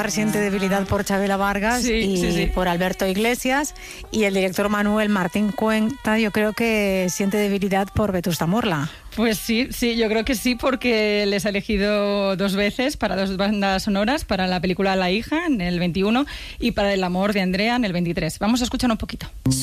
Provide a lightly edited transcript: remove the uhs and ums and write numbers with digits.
director siente debilidad por Chabela Vargas y por Alberto Iglesias, y el director Manuel Martín Cuenta, yo creo que siente debilidad por Vetusta Morla. Pues sí, yo creo que sí, porque les ha elegido 2 veces para 2 bandas sonoras, para la película La hija en el 21 y para El amor de Andrea en el 23. Vamos a escuchar un poquito.